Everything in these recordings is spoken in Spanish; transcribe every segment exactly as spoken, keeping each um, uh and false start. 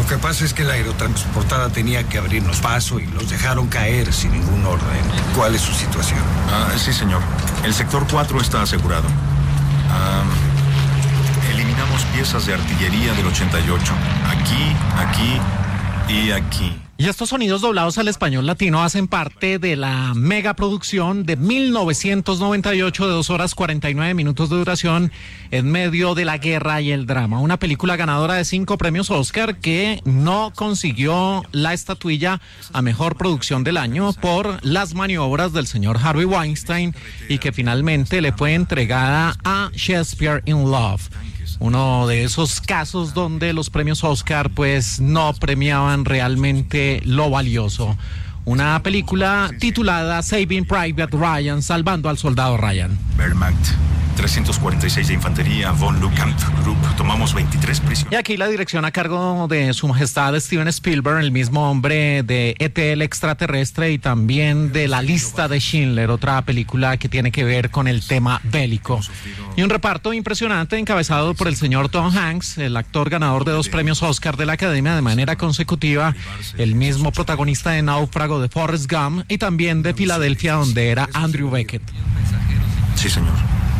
que pasa es que la aerotransportada tenía que abrirnos paso y los dejaron caer sin ningún orden. ¿Cuál es su situación? Ah, sí, señor. El sector cuatro está asegurado. Ah, eliminamos piezas de artillería del ochenta y ocho. Aquí, aquí y aquí. Y estos sonidos doblados al español latino hacen parte de la megaproducción de mil novecientos noventa y ocho de dos horas cuarenta y nueve minutos de duración en medio de la guerra y el drama. Una película ganadora de cinco premios Oscar que no consiguió la estatuilla a mejor producción del año por las maniobras del señor Harvey Weinstein y que finalmente le fue entregada a Shakespeare in Love. Uno de esos casos donde los premios Oscar pues no premiaban realmente lo valioso. Una película titulada Saving Private Ryan, salvando al soldado Ryan. Wehrmacht, trescientos cuarenta y seis de Infantería, von Lukamp Group. Tomamos veintitrés prisioneros. Y aquí la dirección a cargo de Su Majestad Steven Spielberg, el mismo hombre de E T el extraterrestre y también de La lista de Schindler, otra película que tiene que ver con el tema bélico. Y un reparto impresionante encabezado por el señor Tom Hanks, el actor ganador de dos premios Oscar de la Academia de manera consecutiva, el mismo protagonista de Náufrago, de Forrest Gump, y también de Filadelfia, donde era Andrew Beckett. Sí, señor.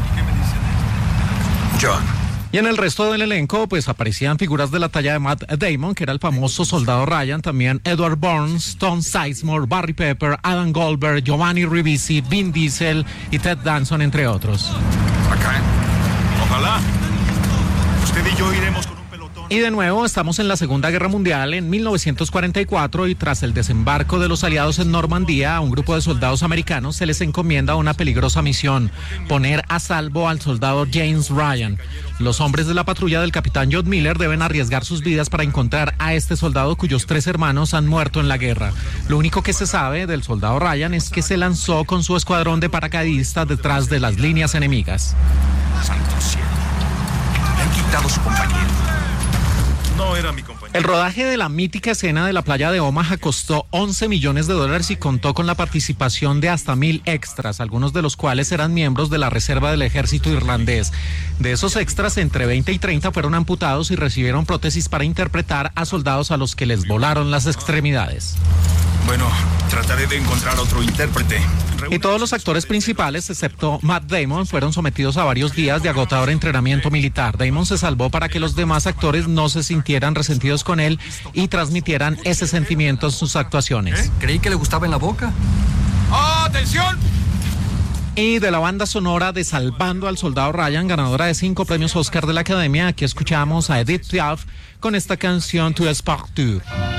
John. Y en el resto del elenco, pues aparecían figuras de la talla de Matt Damon, que era el famoso soldado Ryan, también Edward Burns, Tom Sizemore, Barry Pepper, Adam Goldberg, Giovanni Ribisi, Vin Diesel y Ted Danson, entre otros. Acá. Ojalá. Usted y yo iremos con un pelotón. Y de nuevo estamos en la Segunda Guerra Mundial, en mil novecientos cuarenta y cuatro, y tras el desembarco de los aliados en Normandía, a un grupo de soldados americanos se les encomienda una peligrosa misión: poner a salvo al soldado James Ryan. Los hombres de la patrulla del capitán John Miller deben arriesgar sus vidas para encontrar a este soldado cuyos tres hermanos han muerto en la guerra. Lo único que se sabe del soldado Ryan es que se lanzó con su escuadrón de paracaidistas detrás de las líneas enemigas. Santo cielo. Le han quitado su compañero. No era mi compañero. El rodaje de la mítica escena de la playa de Omaha costó once millones de dólares y contó con la participación de hasta mil extras, algunos de los cuales eran miembros de la reserva del ejército irlandés. De esos extras, entre veinte y treinta fueron amputados y recibieron prótesis para interpretar a soldados a los que les volaron las extremidades. Bueno, trataré de encontrar otro intérprete. Y todos los actores principales, excepto Matt Damon, fueron sometidos a varios días de agotador entrenamiento militar. Damon se salvó para que los demás actores no se sintieran resentidos con él y transmitieran ese sentimiento en sus actuaciones. ¿Eh? Creí que le gustaba en la boca. ¡Oh, atención! Y de la banda sonora de Salvando al Soldado Ryan, ganadora de cinco premios Oscar de la Academia, aquí escuchamos a Edith Piaf con esta canción Tu es partout.